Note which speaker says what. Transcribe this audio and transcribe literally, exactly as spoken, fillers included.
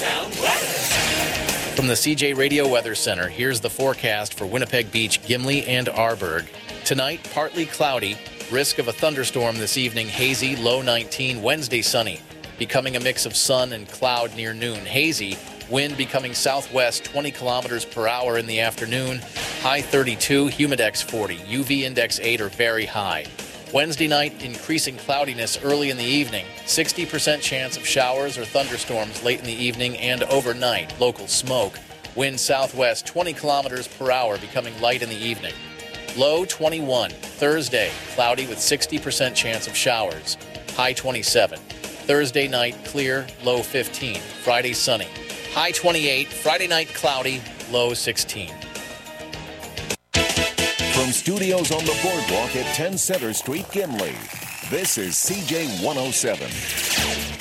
Speaker 1: Chi-Town weather.
Speaker 2: From the C J Radio Weather Center, here's the forecast for Winnipeg Beach, Gimli, and Arborg. Tonight, partly cloudy. Risk of a thunderstorm this evening, hazy, low nineteen. Wednesday, sunny, becoming a mix of sun and cloud near noon. Hazy, wind becoming southwest, twenty kilometers per hour in the afternoon. High thirty-two, humidex forty, U V index eight or very high. Wednesday night, increasing cloudiness early in the evening. sixty percent chance of showers or thunderstorms late in the evening and overnight. Local smoke. Wind southwest, twenty kilometers per hour, becoming light in the evening. Low twenty-one. Thursday, cloudy with sixty percent chance of showers. High twenty-seven. Thursday night, clear, low fifteen. Friday, sunny. High twenty-eight. Friday night, cloudy, low sixteen.
Speaker 3: From studios on the boardwalk at ten Center Street, Gimli, this is C J one oh seven.